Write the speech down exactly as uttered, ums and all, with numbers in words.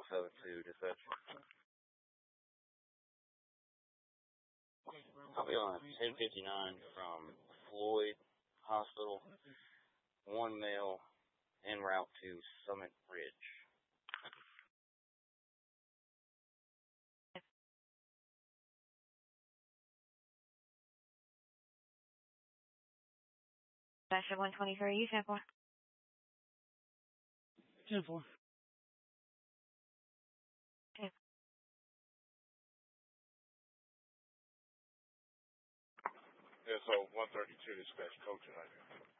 seven two, dispatch. I'll be on ten fifty-nine from Floyd Hospital, one male, en route to Summit Ridge. Dispatcher one twenty-three, you ten four. ten four. ten. Yeah, so one thirty-two dispatch, coach tonight.